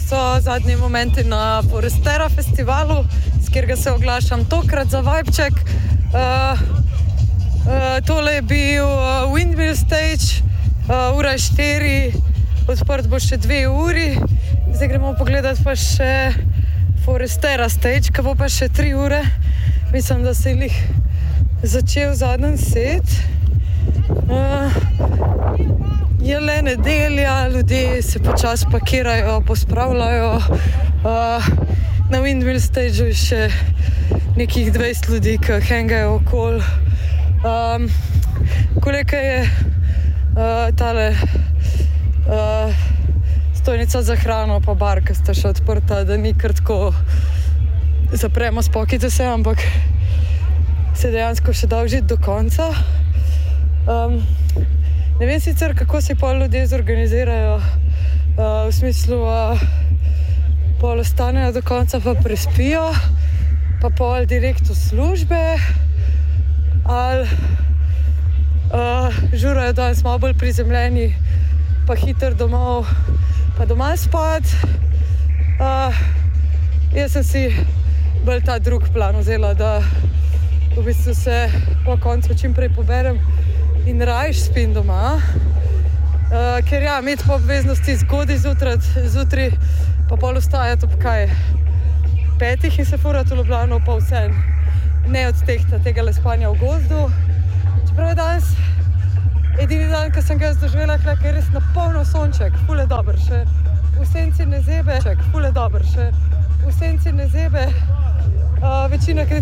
so zadnji momenti na Forestera festivalu, s katerega se oglašam tokrat za vibeček. Tole je bil Windmill Stage, ura je 4, odprt bo še 2 uri. Zdaj gremo pogledati pa še Forestera Stage, ki bo pa še 3 ure. Mislim, da se je začel zadnji set. Je le nedelja, ljudje se počasi pakirajo, pospravljajo. Na Windmill Stageu je še nekih 20 ljudi, ki hengajo okoli. Koliko je tale stojnica za hrano pa bar, ki sta še odprta, da ni kar tako zapremo spokite se, ampak se dejansko še da užiti do konca. Ne vem sicer, kako se pol ljudje zorganizirajo, v smislu pol ostanejo do konca pa prespijo, pa pol direkt v službe, ali žurajo danes malo bolj prizemljeni, pa hiter domov, pa doma spat. Jaz sem si bolj ta drug plan vzela, da v bistvu se po koncu čim prej poberem in rajš spim doma, ker ja, imeti po obveznosti zgodaj zjutraj, pa pol vstajati ob 5 in se furati v Ljubljano, pa vse ne odtehta tega spanja v gozdu. Čeprav je danes edini dan, ki sem ga doživela, ker je res napolno sonček, ful je dober, še v senci ne zebe, večina